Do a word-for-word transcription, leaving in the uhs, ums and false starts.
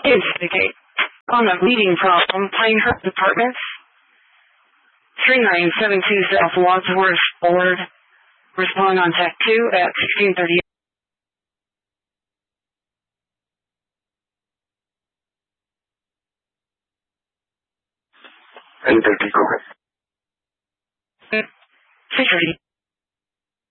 Investigate. On a bleeding problem, Pinehurst Apartments, three nine seven two South Wadsworth Boulevard. Respond on Tech two at sixteen thirty. eight thirty, go ahead. Security.